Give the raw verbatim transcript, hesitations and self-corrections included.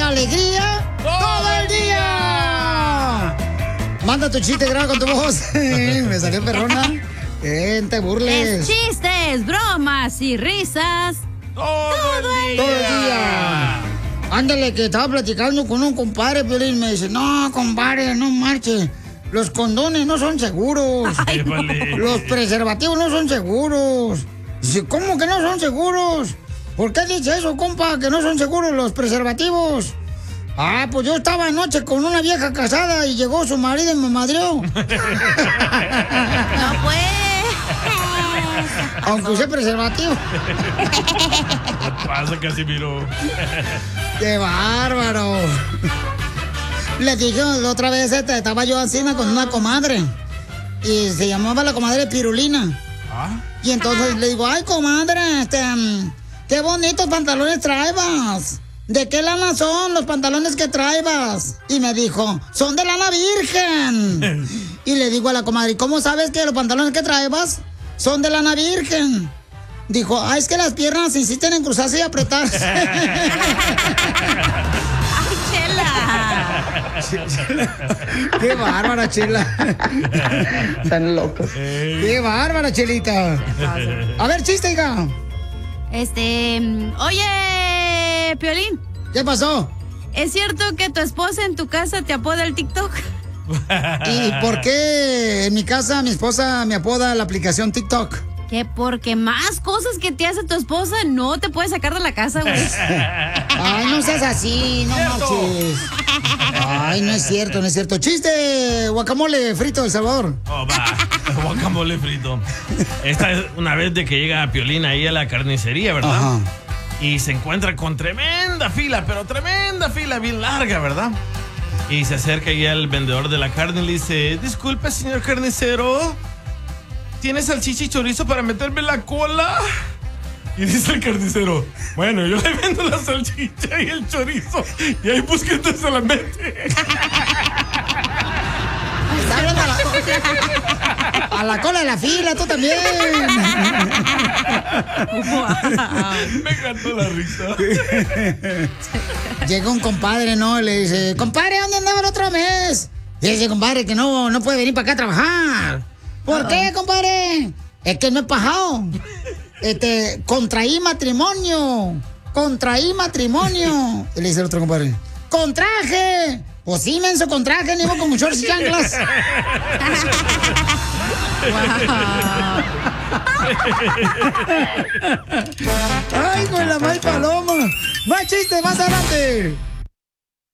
alegría todo el día. Manda tu chiste, graba con tu voz. Me salió perrona. Eh, te burles. Es chistes, bromas y risas. Todo, todo el día. Todo el día. Ándale, que estaba platicando con un compadre, Piolín, me dice, no, compadre, no marche. Los condones no son seguros. Ay, vale. Los preservativos no son seguros. Dice, ¿cómo que no son seguros? ¿Por qué dice eso, compa, que no son seguros los preservativos? Ah, pues yo estaba anoche con una vieja casada y llegó su marido y me madreó. No pues. Aunque use preservativo. ¿Qué pasa, Casimiro? ¡Qué bárbaro! Le dije otra vez, este, estaba yo así con una comadre. Y se llamaba la comadre Pirulina. ¿Ah? Y entonces le digo, ay, comadre, este, qué bonitos pantalones traebas. ¿De qué lana son los pantalones que traebas? Y me dijo, son de lana virgen. Y le digo a la comadre, ¿cómo sabes que los pantalones que traebas son de lana virgen? Dijo, ah, es que las piernas insisten en cruzarse y apretarse. ¡Ay, Chela! ¡Qué bárbara, Chela! Están locos. ¡Qué bárbara, Chelita! A ver, chiste, hija. Este, oye, Piolín. ¿Qué pasó? ¿Es cierto que tu esposa en tu casa te apoda el TikTok? ¿Y por qué en mi casa mi esposa me apoda la aplicación TikTok? Que porque más cosas que te hace tu esposa no te puede sacar de la casa, güey. Ay, no seas así, no marches. Ay, no es cierto, no es cierto. Chiste, guacamole frito de El Salvador. Oh, va, guacamole frito. Esta es una vez de que llega Piolín ahí a la carnicería, ¿verdad? Ajá. Y se encuentra con tremenda fila, pero tremenda fila, bien larga, ¿verdad? Y se acerca ahí al vendedor de la carne y le dice, disculpe, señor carnicero, ¿tiene salchicha y chorizo para meterme en la cola? Y dice el carnicero, bueno, yo le vendo la salchicha y el chorizo, y ahí pues que usted se la mete. Está hablando a la, a la cola de la fila, tú también. Me encantó la risa. Llega un compadre, ¿no? Y le dice, compadre, ¿dónde andaba el otro mes? Y dice, compadre, que no, no puede venir para acá a trabajar. ¿Por Uh-oh. qué, compadre? Es que no he pajado. Este, contraí matrimonio. Contraí matrimonio. Y le dice el otro compadre, ¡con traje! Pues sí, menso, con traje, ni modo con shorts y chanclas. Ay, con la mal paloma. Más chistes, más adelante.